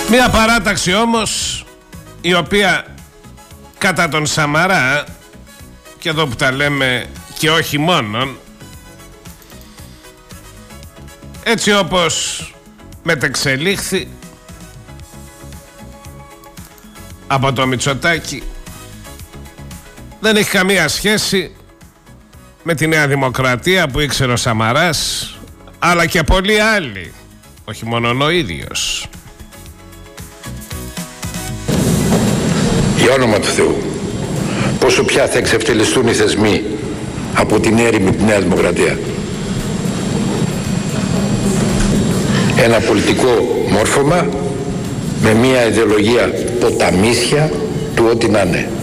Μια παράταξη όμως η οποία κατά τον Σαμαρά, και εδώ που τα λέμε και όχι μόνον, έτσι όπως μετεξελίχθη από το Μητσοτάκη, δεν έχει καμία σχέση με τη Νέα Δημοκρατία που ήξερε ο Σαμαράς, αλλά και πολλοί άλλοι, όχι μόνο ο ίδιος. Για όνομα του Θεού, πόσο πια θα εξευτελιστούν οι θεσμοί από την έρημη τη Νέα Δημοκρατία? Ένα πολιτικό μόρφωμα με μια ιδεολογία ποταμίσια του ό,τι να είναι.